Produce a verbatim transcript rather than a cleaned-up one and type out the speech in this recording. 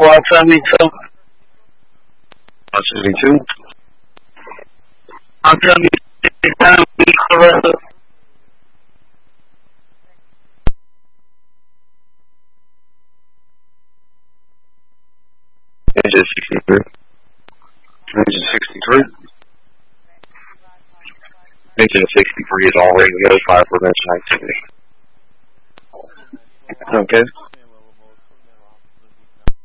four seventy-two. five seventy-two. I'm telling you, it's time to be correct. Engine sixty-three. Engine sixty-three. Engine sixty-three is already notified for prevention activity. Okay.